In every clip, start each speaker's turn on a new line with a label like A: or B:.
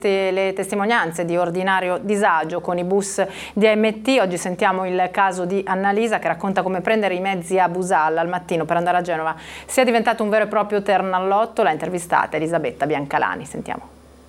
A: Le testimonianze di ordinario disagio con i bus di AMT. Oggi sentiamo il caso di Annalisa che racconta come prendere i mezzi a Busalla al mattino per andare a Genova sia diventato un vero e proprio ternallotto. L'ha intervistata Elisabetta Biancalani. Sentiamo.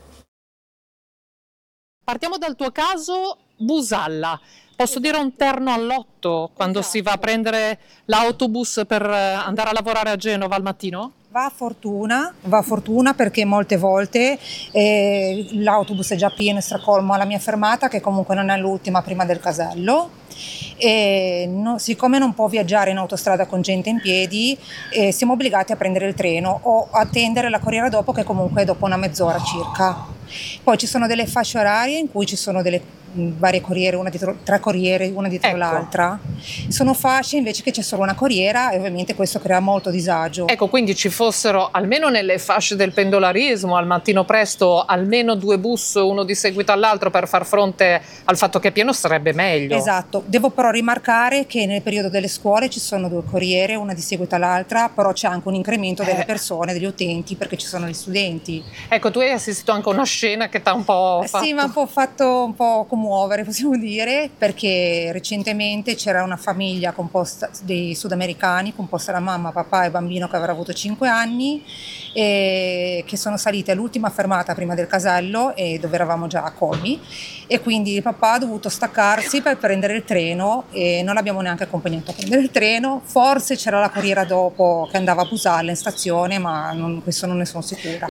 B: Partiamo dal tuo caso Busalla. Posso dire un terno all'otto quando si va a prendere l'autobus per andare a lavorare a Genova al mattino?
C: Va a fortuna perché molte volte l'autobus è già pieno e stracolmo alla mia fermata, che comunque non è l'ultima prima del casello, e siccome non può viaggiare in autostrada con gente in piedi, siamo obbligati a prendere il treno o attendere la corriera dopo, che comunque è dopo una mezz'ora circa. Poi ci sono delle fasce orarie in cui ci sono delle varie corriere, tre corriere una dietro l'altra. Sono fasce invece che c'è solo una corriera e ovviamente questo crea molto disagio.
B: Ecco, quindi ci fossero almeno nelle fasce del pendolarismo al mattino presto almeno due bus uno di seguito all'altro per far fronte al fatto che è pieno, sarebbe meglio.
C: Esatto, devo però rimarcare che nel periodo delle scuole ci sono due corriere, una di seguito all'altra, però c'è anche un incremento delle persone, degli utenti, perché ci sono gli studenti.
B: Ecco, tu hai assistito anche a una scena che ti ha un po' fatto...
C: Sì, ma ha fatto un po' commuovere, possiamo dire, perché recentemente c'era una famiglia composta dei sudamericani, composta da mamma, papà e bambino che avrà avuto 5 anni, e che sono salite all'ultima fermata prima del casello, e dove eravamo già a Colmi, e quindi il papà ha dovuto staccarsi per prendere il treno e non l'abbiamo neanche accompagnato a prendere il treno. Forse c'era la corriera dopo che andava a Busalla in stazione, ma questo non ne sono sicura.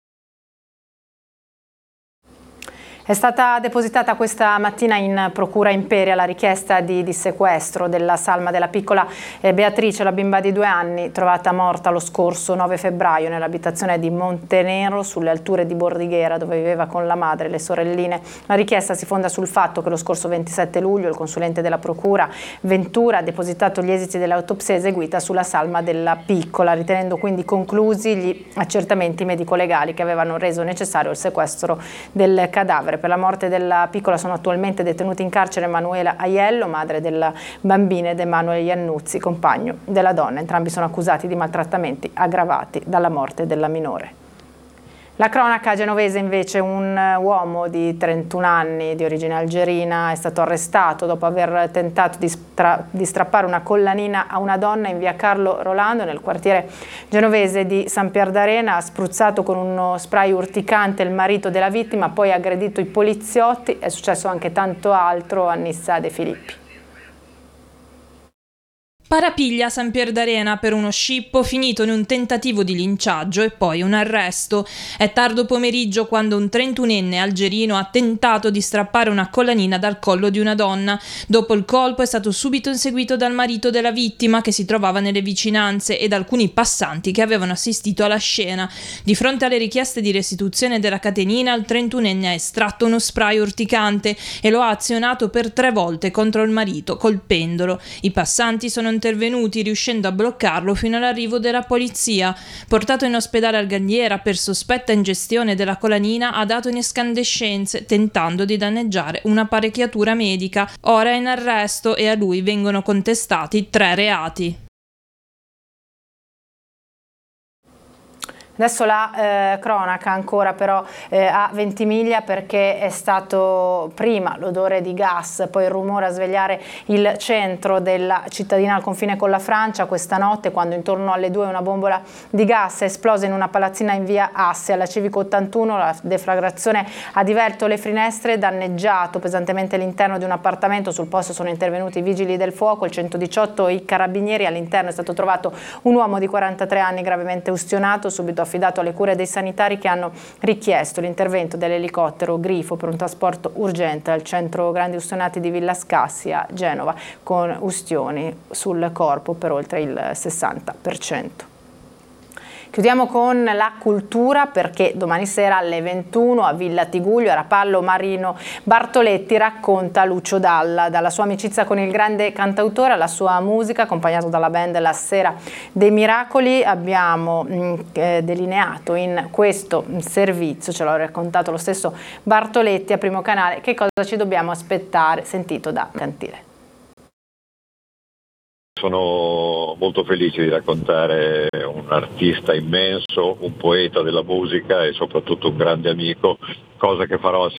A: È stata depositata questa mattina in Procura Imperia la richiesta di sequestro della salma della piccola Beatrice, la bimba di 2 anni, trovata morta lo scorso 9 febbraio nell'abitazione di Montenero, sulle alture di Bordighera, dove viveva con la madre e le sorelline. La richiesta si fonda sul fatto che lo scorso 27 luglio il consulente della Procura Ventura ha depositato gli esiti dell'autopsia eseguita sulla salma della piccola, ritenendo quindi conclusi gli accertamenti medico-legali che avevano reso necessario il sequestro del cadavere. Per la morte della piccola sono attualmente detenuti in carcere Emanuela Aiello, madre della bambina, ed Emanuele Iannuzzi, compagno della donna. Entrambi sono accusati di maltrattamenti aggravati dalla morte della minore. La cronaca genovese invece, un uomo di 31 anni di origine algerina è stato arrestato dopo aver tentato di strappare una collanina a una donna in via Carlo Rolando nel quartiere genovese di San Pier d'Arena. Ha spruzzato con uno spray urticante il marito della vittima, poi ha aggredito i poliziotti. È successo anche tanto altro a Nizza De Filippi.
D: Parapiglia a San Pier d'Arena per uno scippo finito in un tentativo di linciaggio e poi un arresto. È tardo pomeriggio quando un 31enne algerino ha tentato di strappare una collanina dal collo di una donna. Dopo il colpo è stato subito inseguito dal marito della vittima, che si trovava nelle vicinanze, e da alcuni passanti che avevano assistito alla scena. Di fronte alle richieste di restituzione della catenina, il 31enne ha estratto uno spray urticante e lo ha azionato per 3 volte contro il marito, colpendolo. I passanti sono intervenuti, riuscendo a bloccarlo fino all'arrivo della polizia. Portato in ospedale al Galliera per sospetta ingestione della colanina, ha dato in escandescenze, tentando di danneggiare un'apparecchiatura medica. Ora è in arresto e a lui vengono contestati 3 reati.
A: Adesso la cronaca ancora però a Ventimiglia, perché è stato prima l'odore di gas, poi il rumore a svegliare il centro della cittadina al confine con la Francia questa notte, quando intorno alle 2 una bombola di gas è esplosa in una palazzina in via Assia, alla Civico 81. La deflagrazione ha divelto le finestre, danneggiato pesantemente l'interno di un appartamento. Sul posto sono intervenuti i vigili del fuoco, il 118 e i carabinieri. All'interno è stato trovato un uomo di 43 anni gravemente ustionato, subito affidato alle cure dei sanitari, che hanno richiesto l'intervento dell'elicottero Grifo per un trasporto urgente al centro grandi ustionati di Villa Scassi a Genova, con ustioni sul corpo per oltre il 60%. Chiudiamo con la cultura, perché domani sera alle 21 a Villa Tiguglio, a Rapallo, Marino Bartoletti racconta Lucio Dalla, dalla sua amicizia con il grande cantautore alla sua musica, accompagnato dalla band La Sera dei Miracoli. Abbiamo delineato in questo servizio, ce l'ha raccontato lo stesso Bartoletti a Primo Canale, che cosa ci dobbiamo aspettare, sentito da Cantile.
E: Sono molto felice di raccontare un artista immenso, un poeta della musica e soprattutto un grande amico, cosa che farò